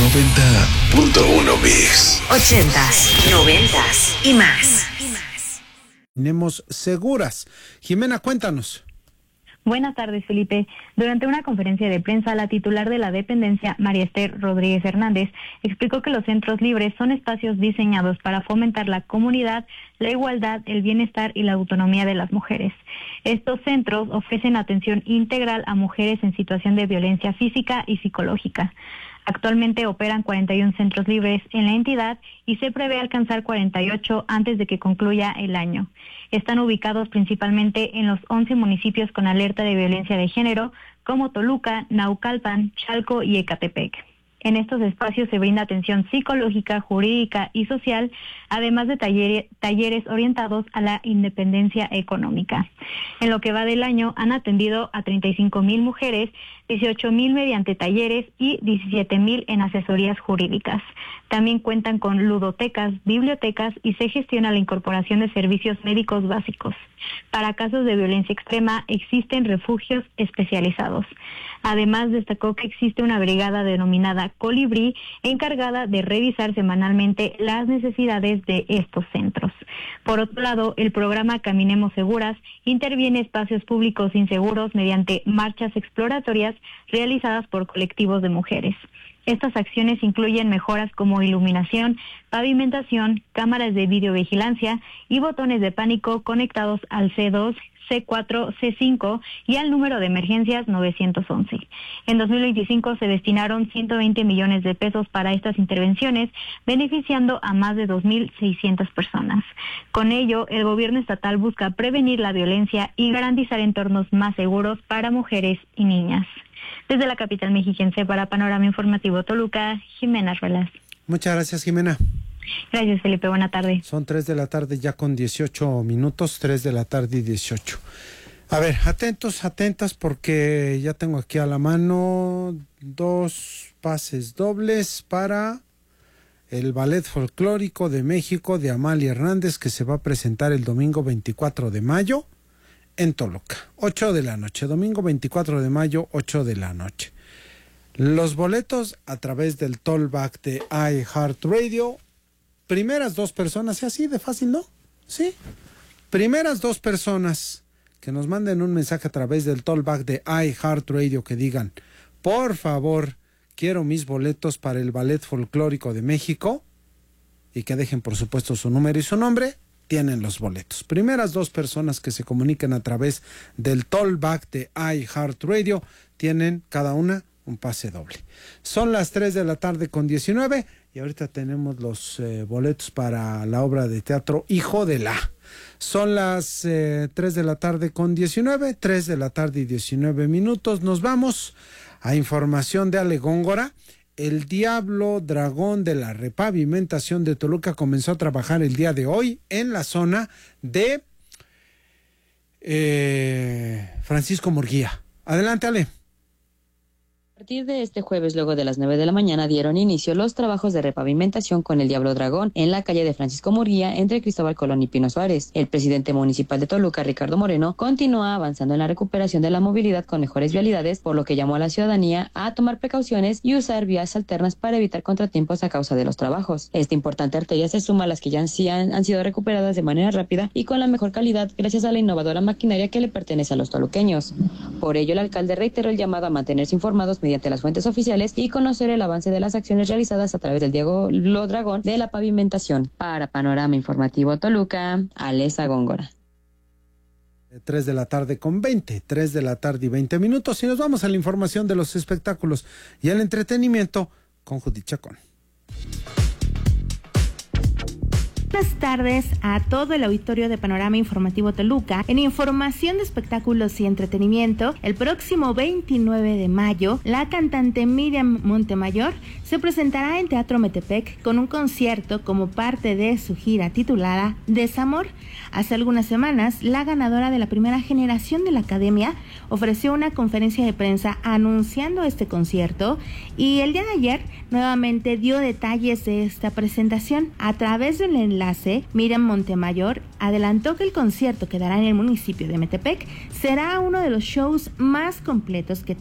90.1 Mix. 80s, 90s y más. Tenemos seguras. Jimena, cuéntanos. Buenas tardes, Felipe. Durante una conferencia de prensa, la titular de la dependencia, María Esther Rodríguez Hernández, explicó que los centros libres son espacios diseñados para fomentar la comunidad, la igualdad, el bienestar y la autonomía de las mujeres. Estos centros ofrecen atención integral a mujeres en situación de violencia física y psicológica. Actualmente operan 41 centros libres en la entidad y se prevé alcanzar 48 antes de que concluya el año. Están ubicados principalmente en los 11 municipios con alerta de violencia de género, como Toluca, Naucalpan, Chalco y Ecatepec. En estos espacios se brinda atención psicológica, jurídica y social, además de talleres orientados a la independencia económica. En lo que va del año han atendido a 35,000 mujeres, 18,000 mediante talleres y 17,000 en asesorías jurídicas. También cuentan con ludotecas, bibliotecas y se gestiona la incorporación de servicios médicos básicos. Para casos de violencia extrema existen refugios especializados. Además, destacó que existe una brigada denominada Colibrí encargada de revisar semanalmente las necesidades de estos centros. Por otro lado, el programa Caminemos Seguras interviene espacios públicos inseguros mediante marchas exploratorias realizadas por colectivos de mujeres. Estas acciones incluyen mejoras como iluminación, pavimentación, cámaras de videovigilancia y botones de pánico conectados al C2, C4, C5 y al número de emergencias 911. En 2025 se destinaron 120 millones de pesos para estas intervenciones, beneficiando a más de 2,600 personas. Con ello, el gobierno estatal busca prevenir la violencia y garantizar entornos más seguros para mujeres y niñas. Desde la capital mexiquense para Panorama Informativo Toluca, Jimena Ruelas. Muchas gracias, Jimena. Gracias, Felipe. Buena tarde. Son 3 de la tarde ya con 18 minutos, 3 de la tarde y 18. A ver, atentas porque ya tengo aquí a la mano 2 pases dobles para el Ballet Folclórico de México de Amalia Hernández, que se va a presentar el domingo 24 de mayo en Toluca, 8 de la noche, domingo 24 de mayo, 8 de la noche. Los boletos a través del tollback de iHeartRadio. Primeras 2 personas, así de fácil, ¿no? Sí. Primeras 2 personas que nos manden un mensaje a través del tollback de iHeartRadio que digan, por favor, quiero mis boletos para el Ballet Folclórico de México, y que dejen, por supuesto, su número y su nombre, tienen los boletos. Primeras 2 personas que se comuniquen a través del tollback de iHeartRadio tienen cada una un pase doble. Son las 3 de la tarde con 19 y ahorita tenemos los boletos para la obra de teatro Hijo de la. Son las 3 de la tarde con 19, 3 de la tarde y 19 minutos. Nos vamos a información de Ale Góngora. El Diablo Dragón de la repavimentación de Toluca comenzó a trabajar el día de hoy en la zona de Francisco Murguía. Adelante, Ale. A partir de este jueves, luego de las 9 de la mañana, dieron inicio los trabajos de repavimentación con el Diablo Dragón en la calle de Francisco Murguía, entre Cristóbal Colón y Pino Suárez. El presidente municipal de Toluca, Ricardo Moreno, continúa avanzando en la recuperación de la movilidad con mejores vialidades, por lo que llamó a la ciudadanía a tomar precauciones y usar vías alternas para evitar contratiempos a causa de los trabajos. Esta importante arteria se suma a las que ya han sido recuperadas de manera rápida y con la mejor calidad gracias a la innovadora maquinaria que le pertenece a los toluqueños. Por ello, el alcalde reiteró el llamado a mantenerse informados mediante las fuentes oficiales y conocer el avance de las acciones realizadas a través del Diablo Dragón de la pavimentación. Para Panorama Informativo Toluca, Alesa Góngora. 3 de la tarde con 20, 3 de la tarde y 20 minutos, y nos vamos a la información de los espectáculos y el entretenimiento con Judith Chacón. Buenas tardes a todo el auditorio de Panorama Informativo Toluca. En información de espectáculos y entretenimiento, el próximo 29 de mayo, la cantante Miriam Montemayor se presentará en Teatro Metepec con un concierto como parte de su gira titulada Desamor. Hace algunas semanas, la ganadora de la primera generación de la Academia ofreció una conferencia de prensa anunciando este concierto y el día de ayer nuevamente dio detalles de esta presentación. A través del enlace, Miriam Montemayor adelantó que el concierto que dará en el municipio de Metepec será uno de los shows más completos que